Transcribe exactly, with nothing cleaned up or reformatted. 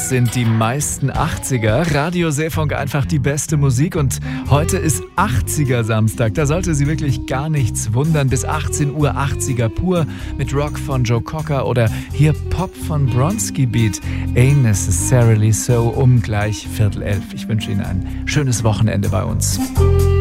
Das sind die meisten achtziger. Radio Seefunk, einfach die beste Musik. Und heute ist achtziger Samstag. Da sollte Sie wirklich gar nichts wundern. Bis achtzehn Uhr achtziger pur mit Rock von Joe Cocker oder hier Pop von Bronski Beat. Ain't Necessarily So um gleich Viertel elf. Ich wünsche Ihnen ein schönes Wochenende bei uns.